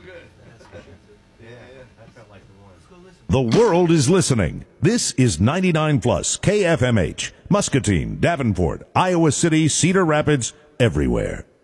The world is listening. This is 99 Plus KFMH, Muscatine, Davenport, Iowa City, Cedar Rapids, everywhere.